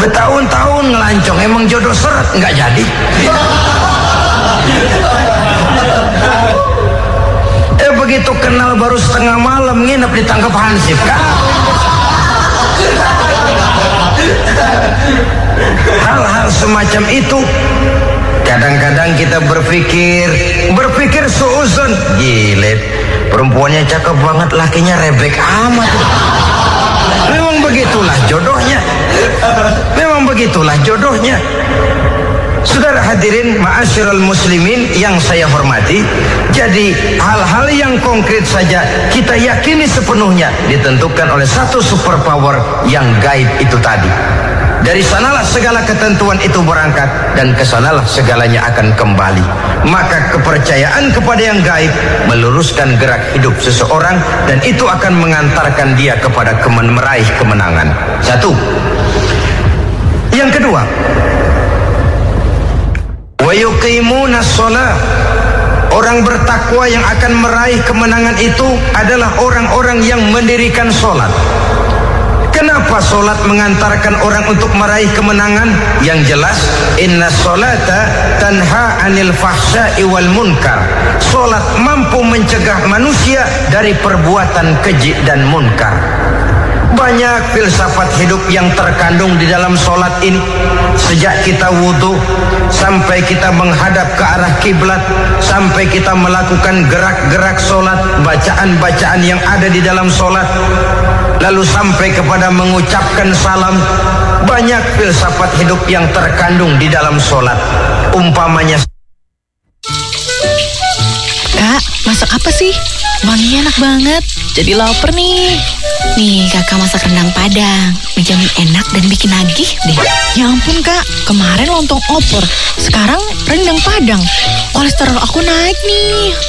Bertahun-tahun ngelancong, emang jodoh seret nggak jadi. Begitu kenal baru setengah malam nginep ditangkap hansip kan. Hal-hal semacam itu kadang-kadang kita berpikir suuzon, gile, perempuannya cakep banget, lakinya rebek amat. Memang begitulah jodohnya. Memang begitulah jodohnya. Saudara hadirin ma'asyiral muslimin yang saya hormati, jadi hal-hal yang konkret saja kita yakini sepenuhnya ditentukan oleh satu superpower yang gaib itu tadi. Dari sanalah segala ketentuan itu berangkat dan kesanalah segalanya akan kembali. Maka kepercayaan kepada yang gaib meluruskan gerak hidup seseorang dan itu akan mengantarkan dia kepada meraih kemenangan. Satu. Yang kedua, wa yuqimuna shalah. Orang bertakwa yang akan meraih kemenangan itu adalah orang-orang yang mendirikan sholat. Kenapa sholat mengantarkan orang untuk meraih kemenangan? Yang jelas, inna sholata tanha anil fahsya'i wal munkar. Sholat mampu mencegah manusia dari perbuatan keji dan munkar. Banyak filsafat hidup yang terkandung di dalam sholat ini. Sejak kita wudhu, sampai kita menghadap ke arah kiblat, sampai kita melakukan gerak-gerak sholat, bacaan-bacaan yang ada di dalam sholat, lalu sampai kepada mengucapkan salam. Banyak filsafat hidup yang terkandung di dalam sholat. Umpamanya, Kak, masak apa sih? Wanginya enak banget, jadi lapar nih. Nih, kakak masak rendang Padang. Menjamin enak dan bikin nagih deh. Ya ampun kak, kemarin lontong opor, sekarang rendang Padang. Kolesterol aku naik nih.